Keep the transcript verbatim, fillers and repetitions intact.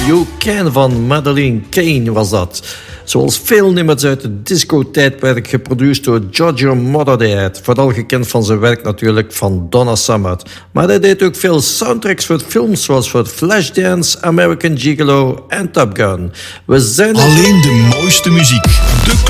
You Can van Madeleine Kane was dat. Zoals veel nummers uit het disco-tijdperk geproduceerd door Giorgio Moroder. Vooral gekend van zijn werk natuurlijk van Donna Summer. Maar hij deed ook veel soundtracks voor films zoals voor Flashdance, American Gigolo en Top Gun. We zijn Alleen de mooiste muziek. De